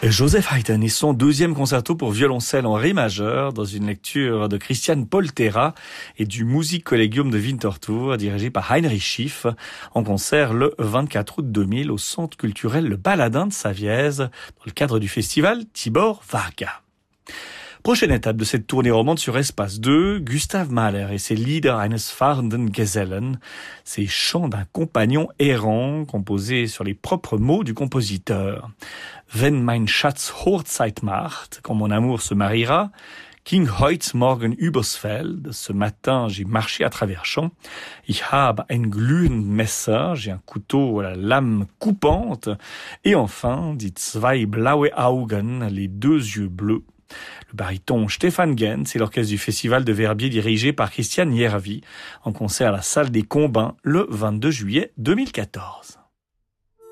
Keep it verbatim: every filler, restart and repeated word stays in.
Joseph Haydn et son deuxième concerto pour violoncelle en ré majeur dans une lecture de Christian Poltera et du Musikkollegium de Winterthur dirigé par Heinrich Schiff en concert le vingt-quatre août deux mille au Centre culturel Le Baladin de Savièse dans le cadre du festival Tibor Varga. Prochaine étape de cette tournée romande sur Espace deux, Gustav Mahler et ses Lieder eines fahrenden Gesellen, ces chants d'un compagnon errant composés sur les propres mots du compositeur. Wenn mein Schatz Hochzeit macht, quand mon amour se mariera, Ging heut morgen übers Feld, ce matin j'ai marché à travers champs, ich habe ein glühend Messer, j'ai un couteau à la lame coupante, et enfin, die zwei blaue Augen, les deux yeux bleus. Le baryton Stefan Gens et l'orchestre du Festival de Verbier dirigé par Christian Järvi en concert à la salle des Combins le vingt-deux juillet deux mille quatorze.